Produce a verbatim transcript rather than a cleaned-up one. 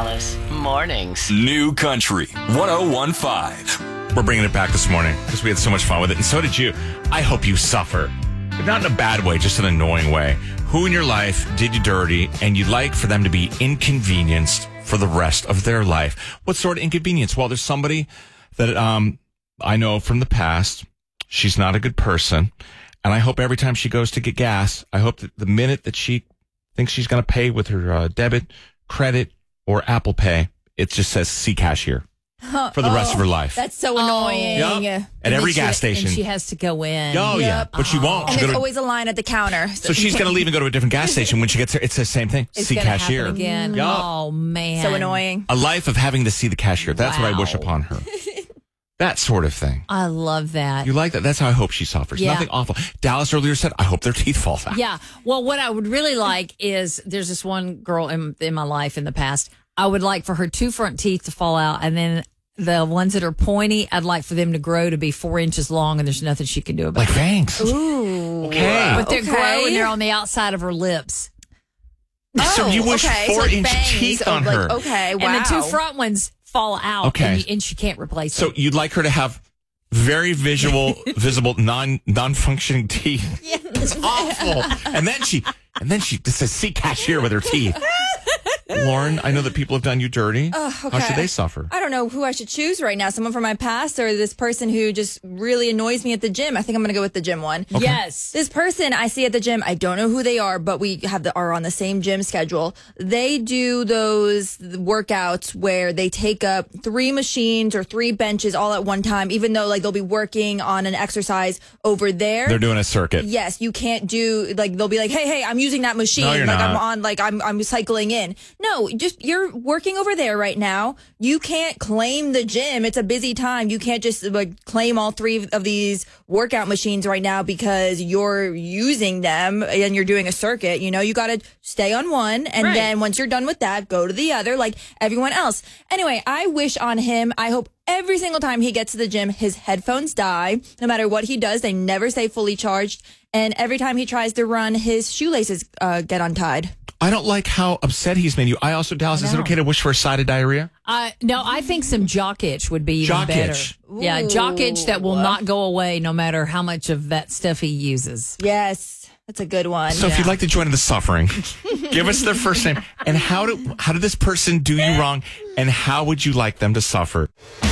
Gonzalez. Mornings. New Country one oh one point five. We're bringing it back this morning because we had so much fun with it, and so did you. I hope you suffer, but not in a bad way, just an annoying way. Who in your life did you dirty, and you'd like for them to be inconvenienced for the rest of their life? What sort of inconvenience? Well, there's somebody that um I know from the past. She's not a good person, and I hope every time she goes to get gas, I hope that the minute that she thinks she's going to pay with her uh, debit, credit, or Apple Pay, it just says "See cashier" for the oh, rest of her life. That's so annoying. Yep. At And every then gas she, station. And she has to go in. Oh, yeah. Yep. But she won't. And She's there's gonna- always a line at the counter. So she's going to leave and go to a different gas station. When she gets there, it's the same thing. It's See gonna cashier. happen again. Yup. Oh, man. So annoying. A life of having to see the cashier. That's what I wish Wow. upon her. That sort of thing. I love that. You like that? That's how I hope she suffers. Yeah. Nothing awful. Dallas earlier said, I hope their teeth fall out. Yeah. Well, what I would really like is there's this one girl in, in my life in the past. I would like for her two front teeth to fall out, and then the ones that are pointy, I'd like for them to grow to be four inches long, and there's nothing she can do about Like it. fangs. Ooh. Okay. But they're Okay. growing, they're on the outside of her lips. So you wish okay. So four like inch bangs teeth of, on like, her. Okay, wow. And the two front ones fall out, Okay. and, you, and she can't replace So them. you'd like her to have very visual, visible, non non functioning teeth. It's awful. And then she and then she just says see cashier with her teeth. Lauren, I know that people have done you dirty. Oh, okay. How should they suffer? I don't know who I should choose right now. Someone from my past or this person who just really annoys me at the gym. I think I'm going to go with the gym one. Yes. This person I see at the gym, I don't know who they are, but we have the, are on the same gym schedule. They do those workouts where they take up three machines or three benches all at one time, even though like they'll be working on an exercise over there. They're doing a circuit. Yes, you can't do like they'll be like, hey, hey, I'm using that machine. No, you're like not. I'm on like I'm I'm cycling in. No, just you're working over there right now. You can't claim the gym. It's a busy time. You can't just like claim all three of these workout machines right now because you're using them and you're doing a circuit. You know, you got to stay on one, and Right. then once you're done with that, go to the other like everyone else. Anyway, I wish on him. I hope every single time he gets to the gym, his headphones die. No matter what he does, they never stay fully charged. And every time he tries to run, his shoelaces uh, get untied. I don't like how upset he's made you. I also, Dallas, I is it know. okay to wish for a side of diarrhea? Uh, no, I think some jock itch would be even Jock better. itch. Yeah, jock itch that will Ooh. not go away no matter how much of that stuff he uses. Yes, that's a good one. So if you'd like to join in the suffering, give us their first name. And how do how did this person do you wrong? And how would you like them to suffer?